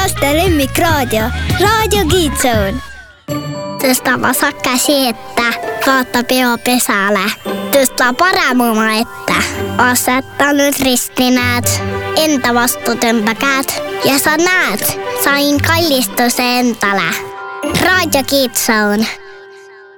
laste lemmikraadio, Raadio Kids-Zone. Tõsta vasak käsi ette, vaata peo pesale. Tõsta parem oma ette. Aseta nüüd risti, näed. Enda vastu tõmba käed. Ja sa näed, sain kallistuse endale. Raadio Kids-Zone.